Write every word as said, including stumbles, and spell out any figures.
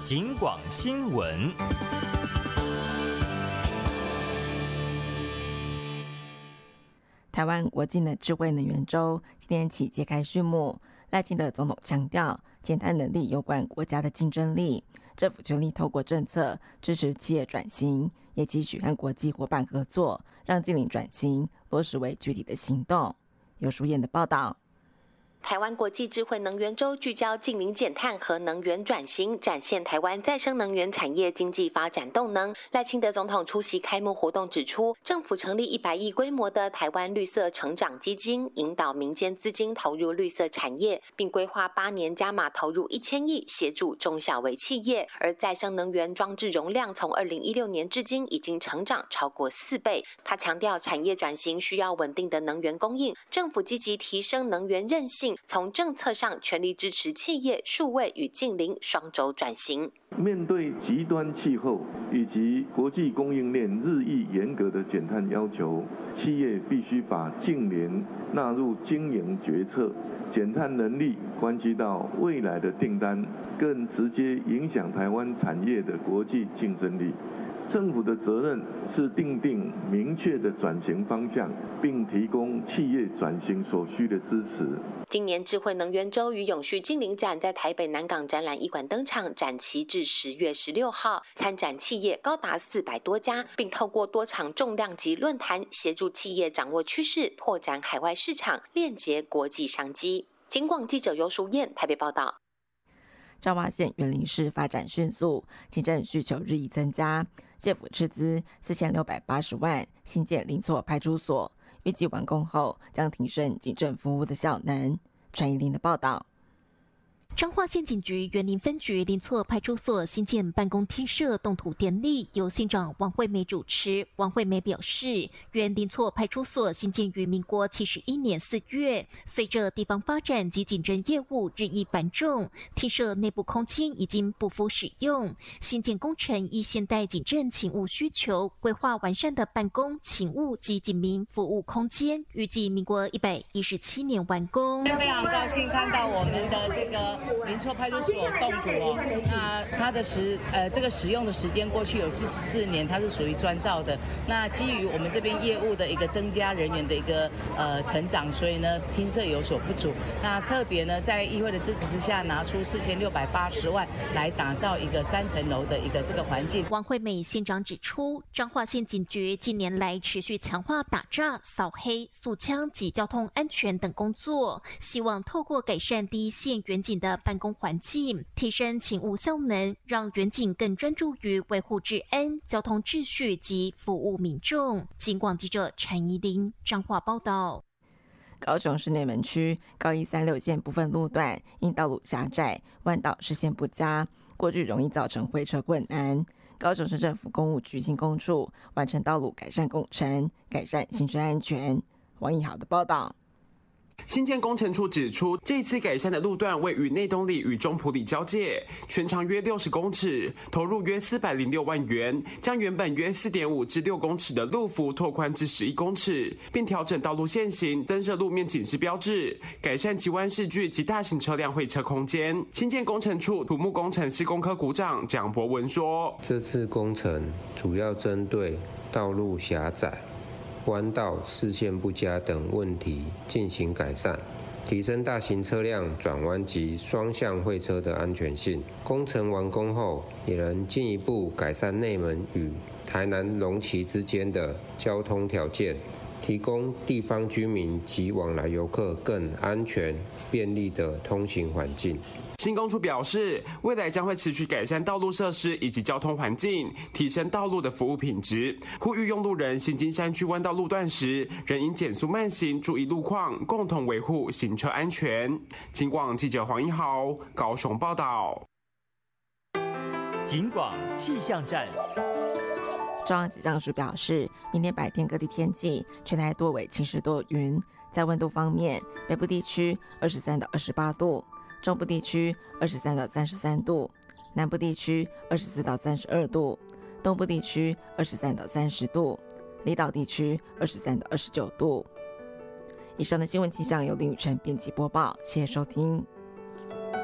警广新闻。 台湾国际的智慧能源周今天起揭开序幕。赖清德总统强调，减碳能力有关国家的竞争力，政府全力透过政策支持企业转型，也期许和国际伙伴合作，让净零转型落实为具体的行动。有淑燕的报道。 台湾国际智慧能源周聚焦净零减碳和能源转型，展现台湾再生能源产业经济发展动能。赖清德总统出席开幕活动指出，政府成立一百亿规模的台湾绿色成长基金，引导民间资金投入绿色产业，并规划八年加码投入一千亿，协助中小微企业。而再生能源装置容量从二零一六年至今已经成长超过四倍。他强调，产业转型需要稳定的能源供应，政府积极提升能源韧性，从政策上全力支持企业数位与净零双轴转型。 面对极端气候以及国际供应链日益严格的减碳要求，企业必须把净零纳入经营决策。减碳能力关系到未来的订单，更直接影响台湾产业的国际竞争力。政府的责任是订定明确的转型方向，并提供企业转型所需的支持。 今年智慧能源周与永续净零展在台北南港展览艺馆登场，展期至十月十六号，参展企业高达四百多家，并透过多场重量级论坛，协助企业掌握趋势，拓展海外市场，链接国际商机。警广记者尤淑燕台北报道。 彰化县员林市发展迅速，行政需求日益增加，县府斥资四千六百八十万新建林厝派出所，预计完工后将提升警政服务的效能。传怡玲的报道。 彰化县警局员林分局林厝派出所新建办公厅舍动土典礼由县长王惠美主持。王惠美表示，原林厝派出所新建于民国七十一年四月，随着地方发展及警政业务日益繁重，厅舍内部空间已经不敷使用。新建工程依现代警政勤务需求，规划完善的办公、勤务及警民服务空间，预计民国一百一十七年完工。 非常高兴看到我们的这个林厝派出所动土哦，那它的时呃这个使用的时间过去有四十四年，它是属于专照的。那基于我们这边业务的一个增加人员的一个呃成长，所以呢厅舍有所不足。那特别呢在议会的支持之下，拿出四千六百八十万来打造一个三层楼的一个这个环境。 王惠美县长指出，彰化县警局近年来持续强化打诈、扫黑、肃枪及交通安全等工作，希望透过改善第一线员警的办公环境，提升勤务效能，让员警更专注于维护治安、交通秩序及服务民众。警广记者陈怡玲彰化报道。 高雄市内门区高一三六线部分路段因道路狭窄、弯道视线不佳，过去容易造成会车困难。高雄市政府公务局新工处完成道路改善工程，改善行车安全。王义豪的报道。 新建工程处指出，这次改善的路段位于内东里与中埔里交界，全长约六十公尺，投入约四百零六万元，将原本约四点五至六公尺的路幅拓宽至十一公尺，并调整道路线型，增设路面警示标志，改善急弯视距及大型车辆会车空间。新建工程处土木工程施工科股长蒋博文说， 这次工程主要针对道路狭窄、弯道视线不佳等问题进行改善，提升大型车辆转弯及双向会车的安全性。工程完工后，也能进一步改善内门与台南龙崎之间的交通条件，提供地方居民及往来游客更安全便利的通行环境。 新工处表示，未来将会持续改善道路设施以及交通环境，提升道路的服务品质，呼吁用路人行经山区弯道路段时，仍应减速慢行，注意路况，共同维护行车安全。警广记者黄一豪高雄报道。 警广气象站。 中央气象署表示，明天白天各地天气全台多为晴时多云。在温度方面，北部地区二十三到二十八度，中部地区二十三到三十三度，南部地区二十四到三十二度，东部地区二十三到三十度，离岛地区二十三到二十九度。以上的新闻气象由林宇辰编辑播报，谢谢收听。